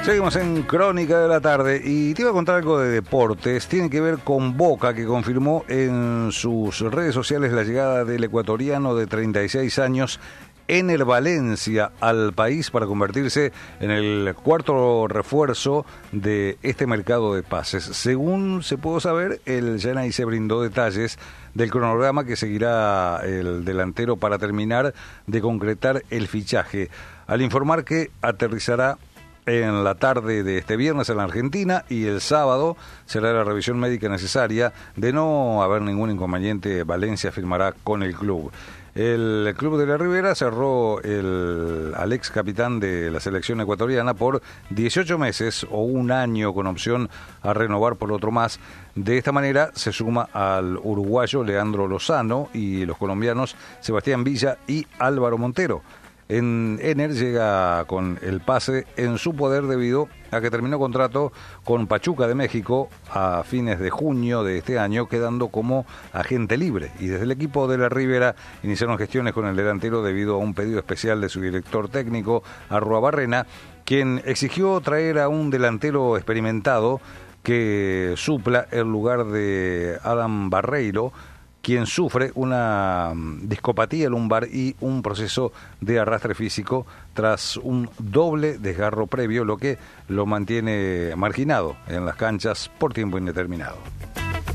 Seguimos en Crónica de la Tarde y te iba a contar algo de deportes. Tiene que ver con Boca, que confirmó en sus redes sociales la llegada del ecuatoriano de 36 años, Ener Valencia, al país para convertirse en el cuarto refuerzo de este mercado de pases. Según se pudo saber, el Yanay se brindó detalles del cronograma que seguirá el delantero para terminar de concretar el fichaje, al informar que aterrizará en la tarde de este viernes en la Argentina y el sábado será la revisión médica necesaria. De no haber ningún inconveniente, Valencia firmará con el club. El club de la Ribera cerró al ex capitán de la selección ecuatoriana por 18 meses o un año con opción a renovar por otro más. De esta manera se suma al uruguayo Leandro Lozano y los colombianos Sebastián Villa y Álvaro Montero. Ener llega con el pase en su poder debido a que terminó contrato con Pachuca de México a fines de junio de este año, quedando como agente libre. Y desde el equipo de la Ribera iniciaron gestiones con el delantero debido a un pedido especial de su director técnico, Arruabarrena, quien exigió traer a un delantero experimentado que supla el lugar de Adam Barreiro, quien sufre una discopatía lumbar y un proceso de arrastre físico tras un doble desgarro previo, lo que lo mantiene marginado en las canchas por tiempo indeterminado.